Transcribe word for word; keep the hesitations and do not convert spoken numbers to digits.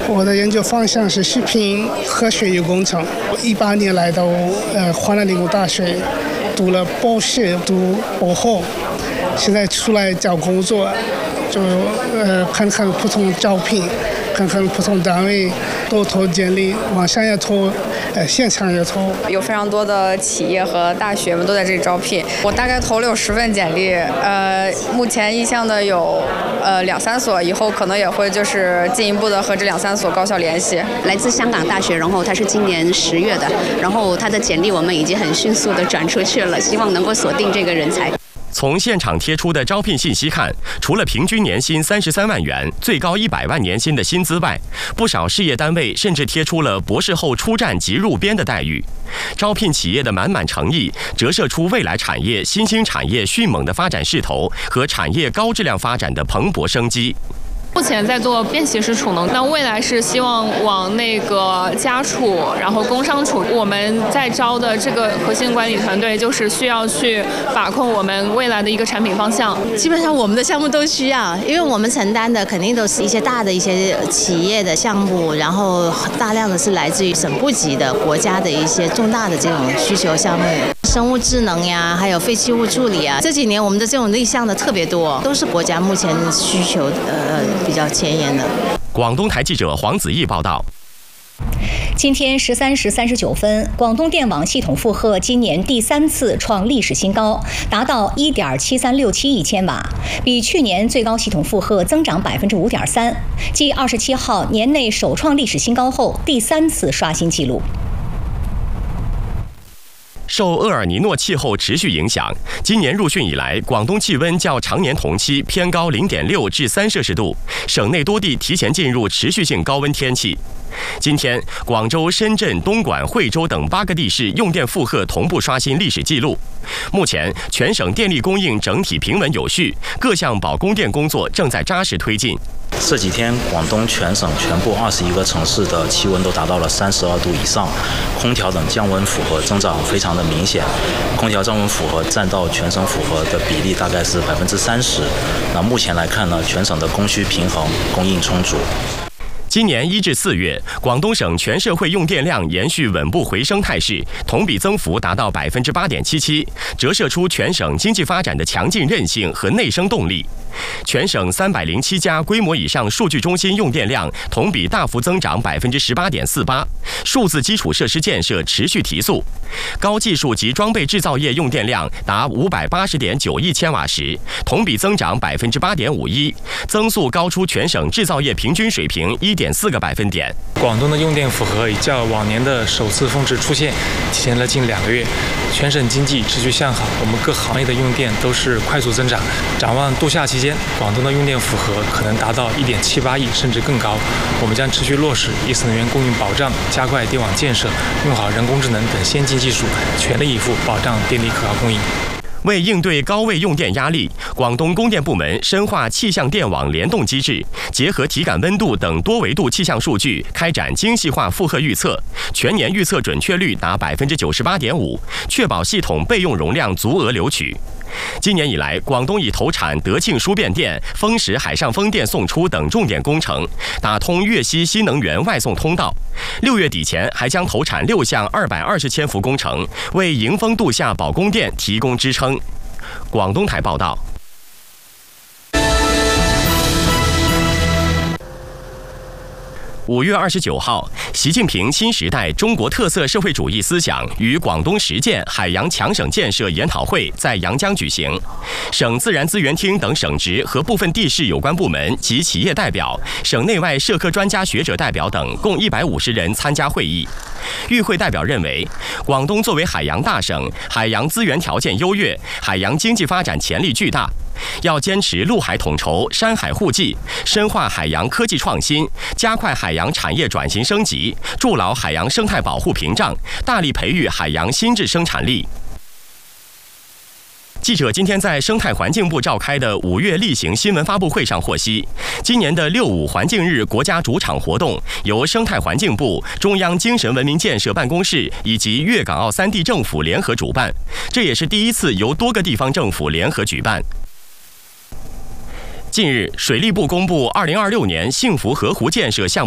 我的研究方向是食品和水域工程。一八年来到呃华南理工大学读了博士，读博后，现在出来找工作，就呃看看不同招聘，看看不同单位都投简历，网上也投，呃现场也投。 有非常多的企业和大学们都在这里招聘，我大概投了有十份简历，呃，目前意向的有呃两三所，以后可能也会就是进一步的和这两三所高校联系。 来自香港大学，然后他是今年十月的，然后他的简历我们已经很迅速的转出去了，希望能够锁定这个人才。 从现场贴出的招聘信息看，除了平均年薪三十三万元、最高一百万年薪的薪资外，不少事业单位甚至贴出了博士后出战即入编的待遇。招聘企业的满满诚意，折射出未来产业新兴产业迅猛的发展势头和产业高质量发展的蓬勃生机。 目前在做便携式储能，那未来是希望往那个家储，然后工商储。我们在招的这个核心管理团队，就是需要去把控我们未来的一个产品方向。 基本上我们的项目都需要，因为我们承担的肯定都是一些大的一些企业的项目，然后大量的是来自于省部级的国家的一些重大的这种需求项目。生物智能呀，还有废弃物处理啊，这几年我们的这种立项的特别多，都是国家目前需求呃比较前沿的。 广东台记者黄子毅报道。 今天十三时三十九分，广东电网系统负荷今年第三次创历史新高，达到一点七三六七亿千瓦，比去年最高系统负荷增长百分之五点三，继二十七号年内首创历史新高后，第三次刷新纪录。 受厄尔尼诺气候持续影响，今年入汛以来，广东气温较常年同期偏高零点六至三摄氏度，省内多地提前进入持续性高温天气。今天，广州、深圳、东莞、惠州等八个地市用电负荷同步刷新历史纪录。目前，全省电力供应整体平稳有序，各项保供电工作正在扎实推进。 这几天，广东全省全部二十一个城市的气温都达到了三十二度以上，空调等降温负荷增长非常的明显，空调降温负荷占到全省负荷的比例大概是百分之三十。那目前来看呢，全省的供需平衡，供应充足。 今年一至四月，广东省全社会用电量延续稳步回升态势，同比增幅达到百分之八点七七，折射出全省经济发展的强劲韧性和内生动力。全省三百零七家规模以上数据中心用电量同比大幅增长百分之十八点四八，数字基础设施建设持续提速。高技术及装备制造业用电量达五百八十点九亿千瓦时，同比增长百分之八点五一，增速高出全省制造业平均水平一点四个百分点。 广东的用电负荷已较往年的首次峰值出现提前了近两个月，全省经济持续向好，我们各行业的用电都是快速增长。展望度夏期间，广东的用电负荷可能达到一点七八亿甚至更高。我们将持续落实一次能源供应保障，加快电网建设，用好人工智能等先进技术，全力以赴保障电力可靠供应。 为应对高位用电压力，广东供电部门深化气象电网联动机制，结合体感温度等多维度气象数据，开展精细化负荷预测，全年预测准确率达百分之九十八点五，确保系统备用容量足额留取。今年以来，广东已投产德庆输变电、丰实海上风电送出等重点工程，打通粤西新能源外送通道。六月底前还将投产六项二百二十千伏工程，为迎风度夏保供电提供支撑。广东台报道。五月二十九号，习近平新时代中国特色社会主义思想与广东实践海洋强省建设研讨会在阳江举行，省自然资源厅等省直和部分地市有关部门及企业代表、省内外社科专家学者代表等共一百五十人参加会议。与会代表认为，广东作为海洋大省，海洋资源条件优越，海洋经济发展潜力巨大。要坚持陆海统筹、山海互济，深化海洋科技创新，加快海洋产业转型升级，筑牢海洋生态保护屏障，大力培育海洋新质生产力。记者今天在生态环境部召开的五月例行新闻发布会上获悉，今年的六五环境日国家主场活动由生态环境部、中央精神文明建设办公室以及粤港澳三地政府联合主办，这也是第一次由多个地方政府联合举办。近日，水利部公布二零二六年幸福河湖建设项目